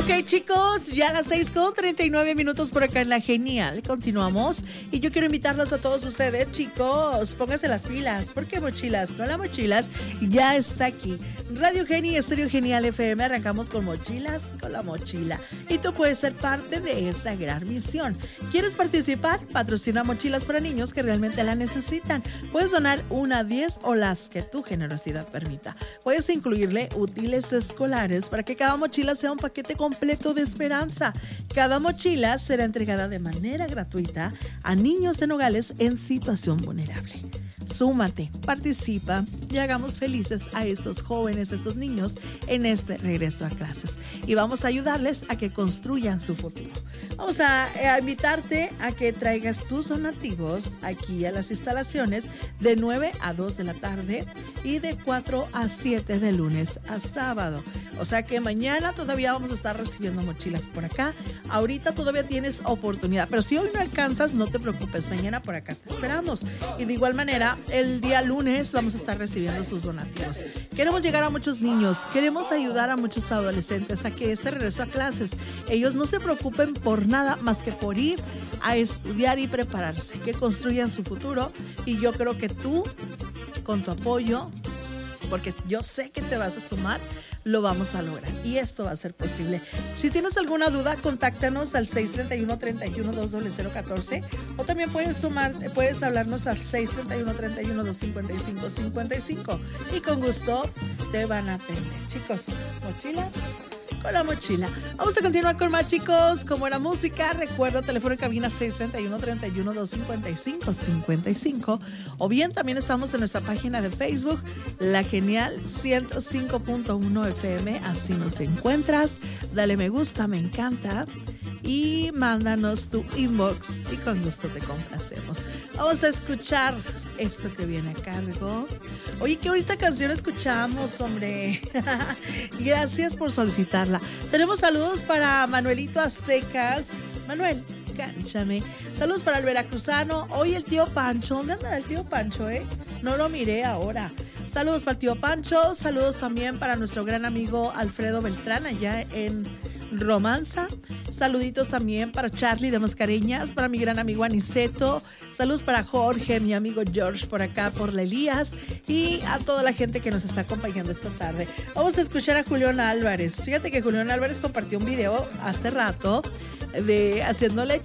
Ok, chicos, ya a las 6:39 por acá en La Genial. Continuamos. Y yo quiero invitarlos a todos ustedes, chicos, pónganse las pilas, porque Mochilas con las Mochilas ya está aquí. Radio Geni, Estéreo Genial FM, arrancamos con Mochilas con la Mochila. Y tú puedes ser parte de esta gran misión. ¿Quieres participar? Patrocina mochilas para niños que realmente la necesitan. Puedes donar 1, 10 o las que tu generosidad permita. Puedes incluirle útiles escolares para que cada mochila sea un paquete completo de esperanza. Cada mochila será entregada de manera gratuita a niños en hogares en situación vulnerable. Súmate, participa y hagamos felices a estos jóvenes, a estos niños en este regreso a clases. Y vamos a ayudarles a que construyan su futuro. Vamos a invitarte a que traigas tus donativos aquí a las instalaciones de 9 a 2 de la tarde y de 4 a 7 de lunes a sábado. O sea que mañana todavía vamos a estar recibiendo mochilas por acá. Ahorita todavía tienes oportunidad, pero si hoy no alcanzas, no te preocupes, mañana por acá te esperamos. Y de igual manera, el día lunes vamos a estar recibiendo sus donativos. Queremos llegar a muchos niños, queremos ayudar a muchos adolescentes a que este regreso a clases, ellos no se preocupen por nada más que por ir a estudiar y prepararse, que construyan su futuro. Y yo creo que tú, con tu apoyo, porque yo sé que te vas a sumar, lo vamos a lograr y esto va a ser posible. Si tienes alguna duda, contáctanos al 631-31-20014 o también puedes hablarnos al 631-31-255-55 y con gusto te van a atender. Chicos, mochilas con la Mochila. Vamos a continuar con más, chicos, con buena música. Recuerda, teléfono en cabina 631-31-255-55 o bien también estamos en nuestra página de Facebook, La Genial 105.1 FM. Así nos encuentras. Dale me gusta, me encanta y mándanos tu inbox y con gusto te complacemos. Vamos a escuchar esto que viene a cargo. Oye, qué bonita canción escuchamos, hombre. Gracias por solicitarla. Tenemos saludos para Manuelito Acecas. Manuel, cánchame. Saludos para el veracruzano. Hoy el tío Pancho. ¿Dónde anda el tío Pancho, No lo miré ahora. Saludos para el tío Pancho. Saludos también para nuestro gran amigo Alfredo Beltrán allá en Romanza. Saluditos también para Charlie de Mascareñas, para mi gran amigo Aniceto. Saludos para Jorge, mi amigo George por acá, por la Elías y a toda la gente que nos está acompañando esta tarde. Vamos a escuchar a Julián Álvarez. Fíjate que Julián Álvarez compartió un video hace rato de haciéndole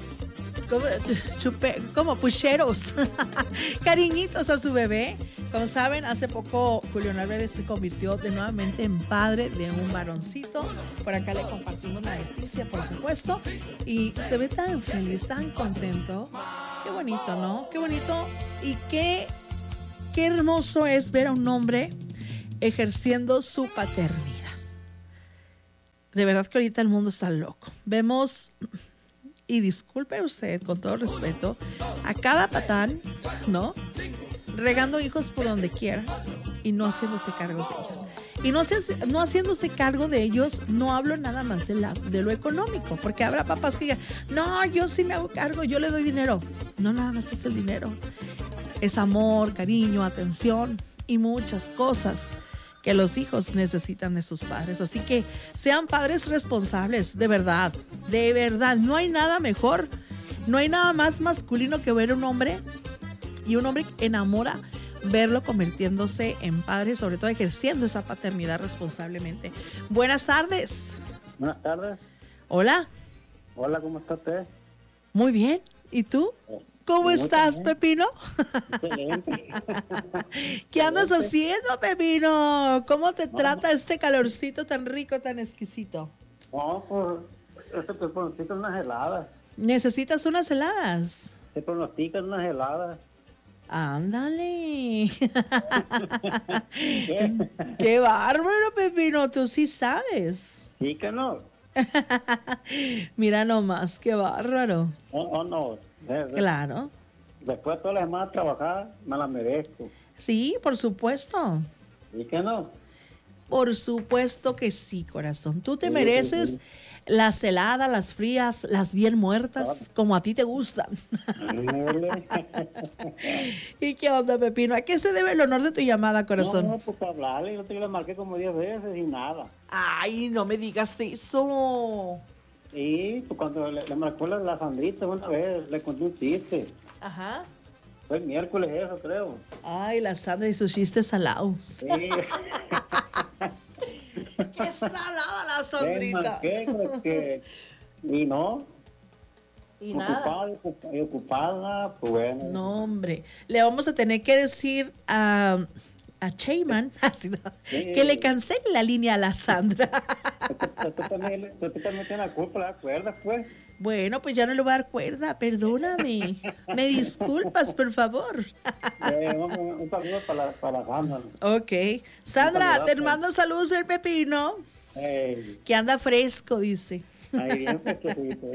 como pucheros, cariñitos a su bebé. Como saben, hace poco Julián Álvarez se convirtió de nuevamente en padre de un varoncito. Por acá le compartimos la noticia, por supuesto, y se ve tan feliz, tan contento. Qué bonito, ¿no? Qué bonito y qué hermoso es ver a un hombre ejerciendo su paternidad. De verdad que ahorita el mundo está loco. Vemos, y disculpe usted, con todo respeto, a cada patán, ¿no?, regando hijos por donde quiera y no haciéndose cargos de ellos. Y no haciéndose cargo de ellos, no hablo nada más de lo económico, porque habrá papás que digan, no, yo sí me hago cargo, yo le doy dinero. No nada más es el dinero. Es amor, cariño, atención y muchas cosas que los hijos necesitan de sus padres. Así que sean padres responsables, de verdad, de verdad. No hay nada mejor, no hay nada más masculino que ver a un hombre, y un hombre enamora verlo convirtiéndose en padre, sobre todo ejerciendo esa paternidad responsablemente. Buenas tardes. Buenas tardes. Hola. Hola, ¿cómo está usted? Muy bien. ¿Y tú? ¿Cómo estás, Pepino? Excelente. ¿Qué andas haciendo, Pepino? ¿Cómo te trata este calorcito tan rico, tan exquisito? No, pues te pronostica unas heladas. ¿Necesitas unas heladas? Te pronostican unas heladas. Ándale. Qué bárbaro, Pepino, tú sí sabes. Sí que no. Mira nomás, qué bárbaro. No. Claro. Después de toda la semana trabajar, me la merezco. Sí, por supuesto. Sí que no. Por supuesto que sí, corazón. Tú te Sí, mereces sí. las heladas, las frías, las bien muertas, como a ti te gustan. Ándale. ¿Y qué onda, Pepino? ¿A qué se debe el honor de tu llamada, corazón? No, pues hablarle, yo te le marqué como 10 veces y nada. Ay, no me digas eso. Sí, pues cuando le marcó la Sandrita una vez, le conté un chiste. Ajá. Fue el miércoles eso, creo. Ay, la Sandra y sus chistes salados. Sí. ¡Qué salada la Le Sandrita! marqué, pues, que... Y no, Y nada. ocupada, pues bueno. No, hombre. Le vamos a tener que decir a Cheyman así no, Sí. que le cancele la línea a la Sandra. Tú también tienes la culpa, ¿la acuerdas, pues? Bueno, pues ya no le voy a dar cuerda, perdóname. Me disculpas, por favor. Un saludo para la Sandra. Ok. Sandra, saludazo. te mando saludos el Pepino, Ey, que anda fresco, dice. ahí bien fresquecito.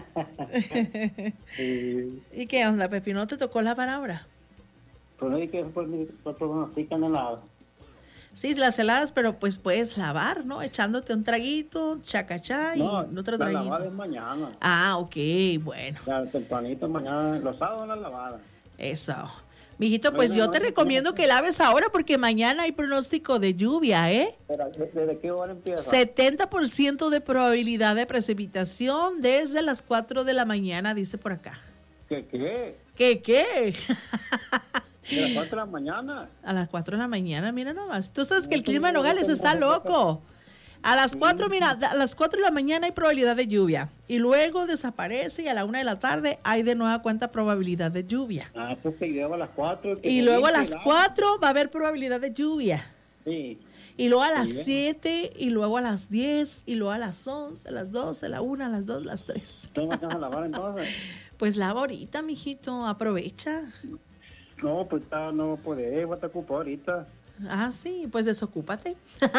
Sí. ¿Y qué onda, Pepino? ¿Te tocó la palabra? Pues no, y que por pronostican en la... Sí, las heladas, pero pues puedes lavar, ¿no? Echándote un traguito, chacachá y No, otro la lavada traguito. es mañana. Ah, ok, bueno. Ya tempranito mañana, los sábados la lavada. Eso. Mijito, pues Bueno, yo te no, recomiendo que laves ahora porque mañana hay pronóstico de lluvia, ¿eh? Pero, ¿desde qué hora empieza? 70% de probabilidad de precipitación desde las 4 de la mañana, dice por acá. ¿Qué? ¿Qué? ¿De las 4 de la mañana? A las 4 de la mañana, mira nomás. Tú sabes que el No, clima en no, Nogales no, está no, no, loco. A las 4, mira, a las 4 de la mañana hay probabilidad de lluvia. Y luego desaparece y a la 1 de la tarde hay de nueva cuenta probabilidad de lluvia. Ah, pues que lleva a las 4. Y luego a las 4 va a haber probabilidad de lluvia. Sí. Y luego a las Muy bien. 7, y luego a las 10, y luego a las 11, a las 12, a la 1, a las 2, a las 3. ¿Tú vas a lavar entonces? Pues lava ahorita, mijito, aprovecha. No, pues no puede, voy a estar ocupado ahorita. Ah, sí, pues desocúpate.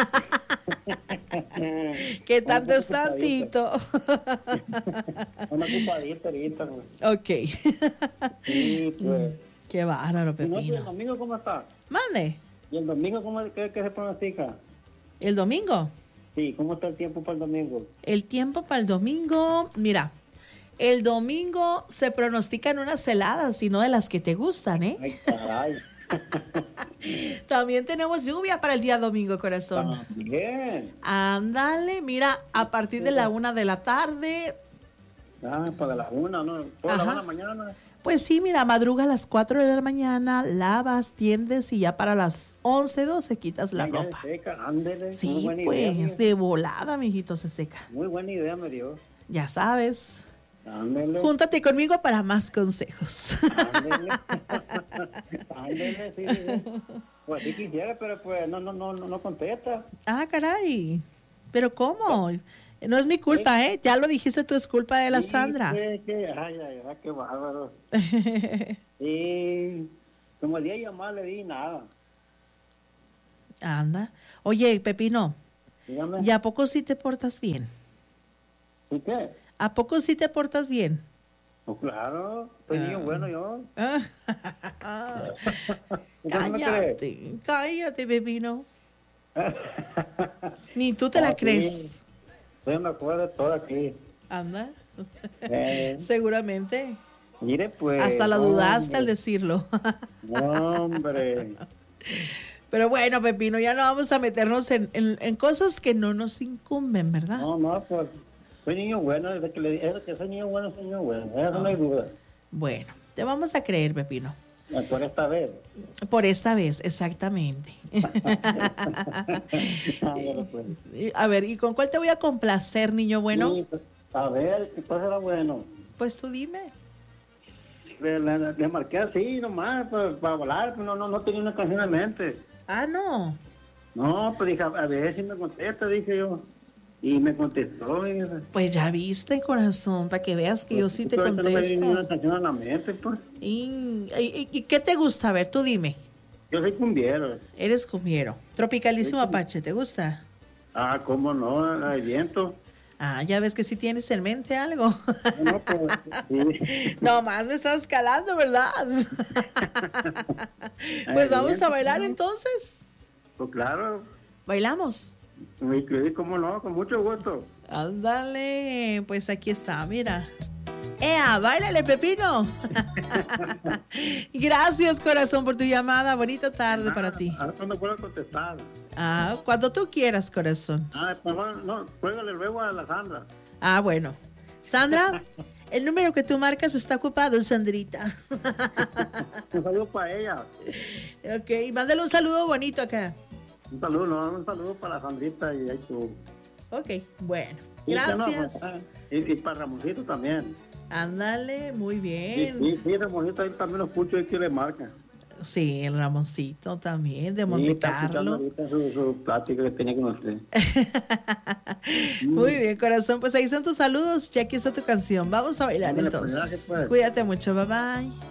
Que tanto es tantito. Una ocupadita ahorita. Pues. Ok. Sí, pues. Qué bárbaro, ¿Y el Pepino. domingo cómo está? Mande, ¿Y el domingo qué se pronostica? el domingo. Sí, ¿cómo está el tiempo para el domingo? El tiempo para el domingo, mira, el domingo se pronostican unas heladas, y no de las que te gustan, ¿eh? Ay, caray. También tenemos lluvia para el día domingo, corazón. Bien. Ándale, mira, a partir de la 1 de la tarde, Ah, para las 1, ¿no? ¿Toda la Ajá. una mañana? pues sí, mira, madruga a las 4 de la mañana, lavas, tiendes y ya para las 11, 12 quitas la Ya se ropa. seca, ándele. Muy Sí, buena pues, idea. de volada, mijito, se seca. Muy buena idea me dio. Ya sabes, Ándele. júntate conmigo para más consejos. Ándele. Ándele, sí, sí. Pues sí quisiera, pero pues no contesta. Ah, caray, pero ¿cómo? No es mi culpa, ¿eh? Ya lo dijiste tú, es culpa de la Sí, Sandra. ay, qué bárbaro. Sí, como el día de llamar le di nada. Anda. Oye, Pepino, Dígame. ¿y a poco sí te portas bien? ¿Y qué? ¿A poco sí te portas bien? Pues claro, soy niño bueno yo. ¿Usted no me cree? Cállate, Pepino. Ni tú te la Ah, sí. crees. Yo me acuerdo de todo aquí. Anda. Eh, Seguramente. mire, pues. Hasta la dudaste hombre, al decirlo. Hombre. Pero bueno, Pepino, ya no vamos a meternos en cosas que no nos incumben, ¿verdad? No, pues. Soy niño bueno, desde que le dije que soy niño bueno, eso no hay duda. Bueno, te vamos a creer, Pepino. Por esta vez. Por esta vez, exactamente. Ándale, pues. A ver, ¿y con cuál te voy a complacer, niño bueno? Sí, pues, a ver, ¿qué cosa era bueno? Pues tú dime. Le marqué así nomás para volar, pues no tenía una canción en mente. Ah, no. No, pues dije, a ver si me contesta, dije yo. Y me contestó. Y, Pues ya viste, corazón, para que veas que yo sí te ahorita no me viene una contesto. canción a la mente, pues. ¿Y qué te gusta? A ver, tú dime. Yo soy cumbiero. Eres cumbiero. Tropicalísimo Apache, ¿te gusta? Ah, cómo no, hay viento. Ah, ya ves que sí tienes en mente algo. No, pues, sí. No más me estás calando, ¿verdad? Pues Ay, vamos bien, a bailar ¿no? entonces. Pues claro, ¿Bailamos? Sí, cómo no, con mucho gusto. Ándale, pues aquí está, mira. ¡Ea, báilale, Pepino! Gracias, corazón, por tu llamada. Bonita tarde para ti. A ver cuándo puedo contestar. Cuando tú quieras, corazón. Pues no, juégale luego a la Sandra. Bueno. Sandra, el número que tú marcas está ocupado, Sandrita. Un saludo para ella. Ok, mándale un saludo bonito acá. Un saludo para Sandrita y ahí tú. Ok, bueno. Sí, Gracias. Y para Ramoncito también. Ándale, muy bien. Sí, Ramoncito ahí también lo escucho y que le marca. Sí, el Ramoncito también, de Montecarlo. Ahorita su plática que tenía con usted. Muy bien, corazón. Pues ahí están tus saludos y aquí está tu canción. Vamos a bailar entonces. Gracias, pues. Cuídate mucho, bye bye.